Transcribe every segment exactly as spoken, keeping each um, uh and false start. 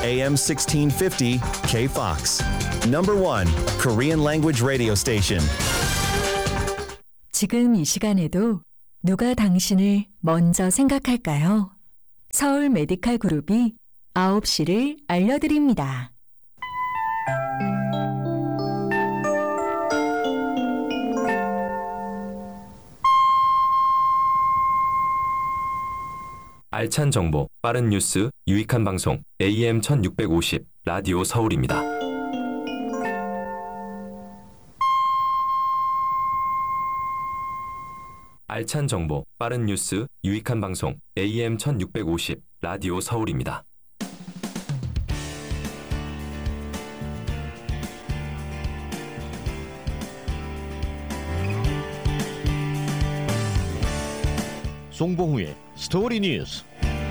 에이엠 십육백오십 K-Fox. Number one Korean language radio station. 지금 이 시간에도 누가 당신을 먼저 생각할까요? 서울 메디칼 그룹이 아홉 시를 알려드립니다. 알찬 정보, 빠른 뉴스, 유익한 방송 에이엠 천육백오십 라디오 서울입니다. 알찬 정보, 빠른 뉴스, 유익한 방송 에이엠 천육백오십 라디오 서울입니다. 송봉우의 스토리 뉴스.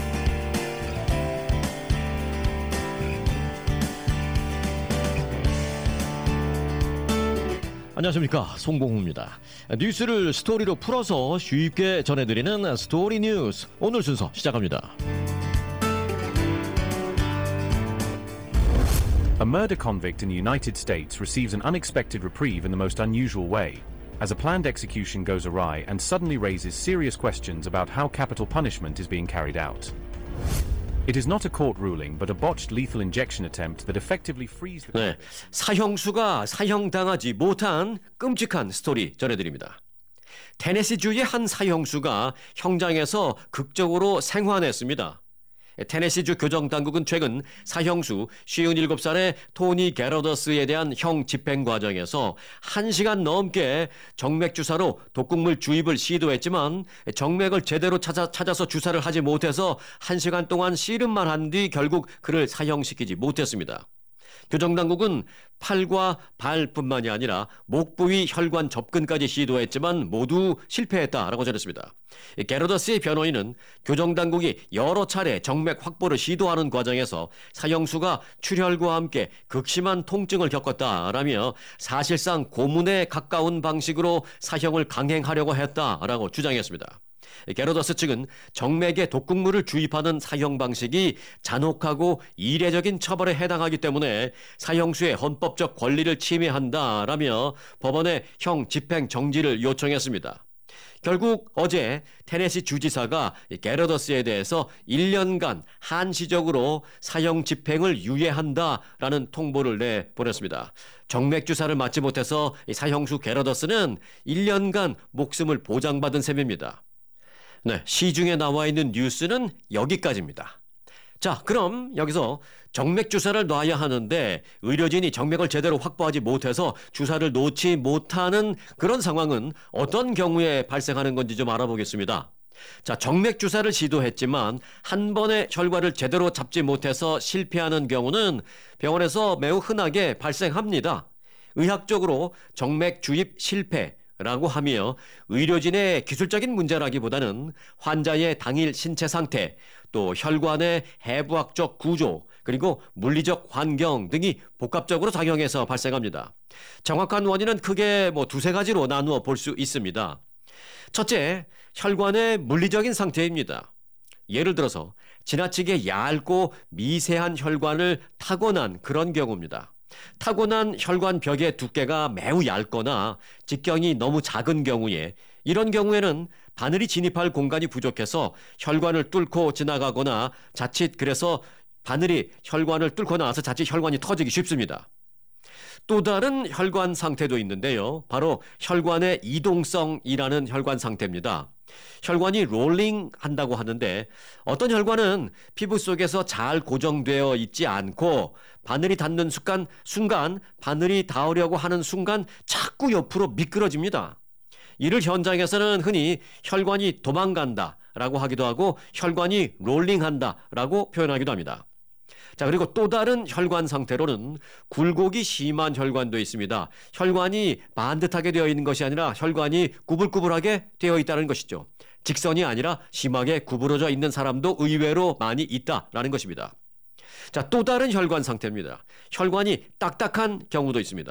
안녕하십니까, 송봉우입니다. 뉴스를 스토리로 풀어서 쉽게 전해드리는 스토리 뉴스, 오늘 순서 시작합니다. A murder convict in the United States receives an unexpected reprieve in the most unusual way, as a planned execution goes awry and suddenly raises serious questions about how capital punishment is being carried out. It is not a court ruling, but a botched lethal injection attempt that effectively frees the... 네, 사형수가 사형당하지 못한 끔찍한 스토리 전해드립니다. 테네시주의 한 사형수가 형장에서 극적으로 생還했습니다. 테네시주 교정당국은 최근 사형수 쉰일곱 살의 토니 게러더스에 대한 형 집행 과정에서 한 시간 넘게 정맥주사로 독극물 주입을 시도했지만 정맥을 제대로 찾아, 찾아서 주사를 하지 못해서 한 시간 동안 씨름만 한 뒤 결국 그를 사형시키지 못했습니다. 교정당국은 팔과 발뿐만이 아니라 목 부위 혈관 접근까지 시도했지만 모두 실패했다라고 전했습니다. 게러더스의 변호인은 교정당국이 여러 차례 정맥 확보를 시도하는 과정에서 사형수가 출혈과 함께 극심한 통증을 겪었다라며 사실상 고문에 가까운 방식으로 사형을 강행하려고 했다라고 주장했습니다. 게러더스 측은 정맥에 독극물을 주입하는 사형 방식이 잔혹하고 이례적인 처벌에 해당하기 때문에 사형수의 헌법적 권리를 침해한다라며 법원에 형 집행 정지를 요청했습니다. 결국 어제 테네시 주지사가 게러더스에 대해서 일 년간 한시적으로 사형 집행을 유예한다라는 통보를 내보냈습니다. 정맥주사를 맞지 못해서 사형수 게러더스는 일 년간 목숨을 보장받은 셈입니다. 네, 시중에 나와 있는 뉴스는 여기까지입니다. 자, 그럼 여기서 정맥 주사를 놔야 하는데 의료진이 정맥을 제대로 확보하지 못해서 주사를 놓지 못하는 그런 상황은 어떤 경우에 발생하는 건지 좀 알아보겠습니다. 자, 정맥 주사를 시도했지만 한 번의 혈관을 제대로 잡지 못해서 실패하는 경우는 병원에서 매우 흔하게 발생합니다. 의학적으로 정맥 주입 실패 라고 하며 의료진의 기술적인 문제라기보다는 환자의 당일 신체 상태, 또 혈관의 해부학적 구조, 그리고 물리적 환경 등이 복합적으로 작용해서 발생합니다. 정확한 원인은 크게 뭐 두세 가지로 나누어 볼 수 있습니다. 첫째, 혈관의 물리적인 상태입니다. 예를 들어서 지나치게 얇고 미세한 혈관을 타고난 그런 경우입니다. 타고난 혈관 벽의 두께가 매우 얇거나 직경이 너무 작은 경우에 이런 경우에는 바늘이 진입할 공간이 부족해서 혈관을 뚫고 지나가거나 자칫 그래서 바늘이 혈관을 뚫고 나와서 자칫 혈관이 터지기 쉽습니다. 또 다른 혈관 상태도 있는데요. 바로 혈관의 이동성이라는 혈관 상태입니다. 혈관이 롤링 한다고 하는데 어떤 혈관은 피부 속에서 잘 고정되어 있지 않고 바늘이 닿는 순간, 순간 바늘이 닿으려고 하는 순간 자꾸 옆으로 미끄러집니다. 이를 현장에서는 흔히 혈관이 도망간다 라고 하기도 하고 혈관이 롤링한다 라고 표현하기도 합니다. 자, 그리고 또 다른 혈관 상태로는 굴곡이 심한 혈관도 있습니다. 혈관이 반듯하게 되어 있는 것이 아니라 혈관이 구불구불하게 되어 있다는 것이죠. 직선이 아니라 심하게 구부러져 있는 사람도 의외로 많이 있다라는 것입니다. 자, 또 다른 혈관 상태입니다. 혈관이 딱딱한 경우도 있습니다.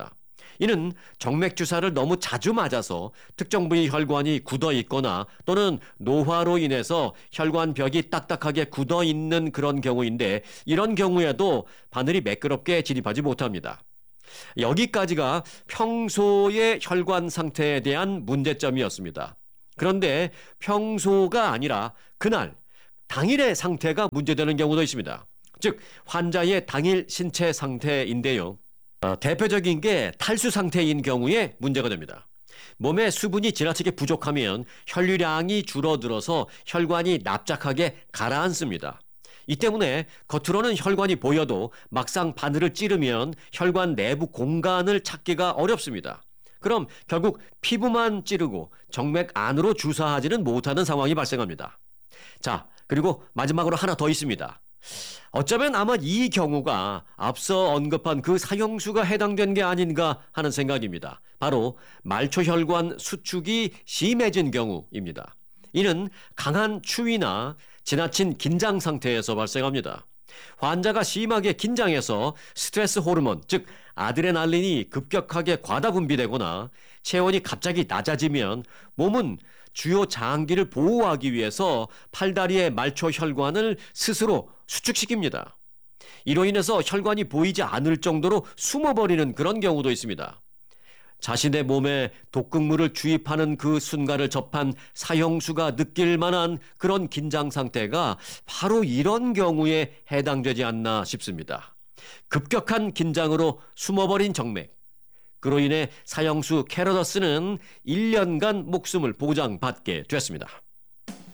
이는 정맥 주사를 너무 자주 맞아서 특정 부위 혈관이 굳어 있거나 또는 노화로 인해서 혈관벽이 딱딱하게 굳어 있는 그런 경우인데 이런 경우에도 바늘이 매끄럽게 진입하지 못합니다. 여기까지가 평소의 혈관 상태에 대한 문제점이었습니다. 그런데 평소가 아니라 그날, 당일의 상태가 문제되는 경우도 있습니다. 즉 환자의 당일 신체 상태인데요. 어, 대표적인 게 탈수 상태인 경우에 문제가 됩니다. 몸에 수분이 지나치게 부족하면 혈류량이 줄어들어서 혈관이 납작하게 가라앉습니다. 이 때문에 겉으로는 혈관이 보여도 막상 바늘을 찌르면 혈관 내부 공간을 찾기가 어렵습니다. 그럼 결국 피부만 찌르고 정맥 안으로 주사하지는 못하는 상황이 발생합니다. 자, 그리고 마지막으로 하나 더 있습니다. 어쩌면 아마 이 경우가 앞서 언급한 그 사형수가 해당된 게 아닌가 하는 생각입니다. 바로 말초혈관 수축이 심해진 경우입니다. 이는 강한 추위나 지나친 긴장 상태에서 발생합니다. 환자가 심하게 긴장해서 스트레스 호르몬, 즉 아드레날린이 급격하게 과다 분비되거나 체온이 갑자기 낮아지면 몸은 주요 장기를 보호하기 위해서 팔다리의 말초 혈관을 스스로 수축시킵니다. 이로 인해서 혈관이 보이지 않을 정도로 숨어버리는 그런 경우도 있습니다. 자신의 몸에 독극물을 주입하는 그 순간을 접한 사형수가 느낄 만한 그런 긴장 상태가 바로 이런 경우에 해당되지 않나 싶습니다. 급격한 긴장으로 숨어버린 정맥. 그로 인해 사형수 캐러더스는 일 년간 목숨을 보장받게 됐습니다.